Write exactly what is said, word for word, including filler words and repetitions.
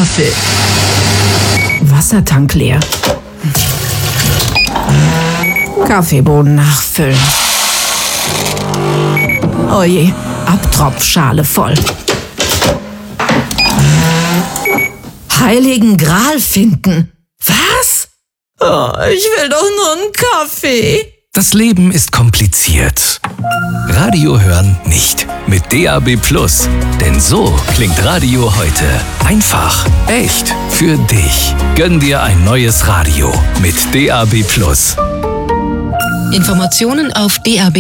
Tafel. Wassertank leer. Kaffeebohnen nachfüllen. Oje, Abtropfschale voll. Heiligen Gral finden. Was? Oh, ich will doch nur einen Kaffee. Das Leben ist kompliziert. Radio hören nicht. Mit D A B Plus. Denn so klingt Radio heute. Einfach, echt, für dich. Gönn dir ein neues Radio mit D A B Plus. Informationen auf D A B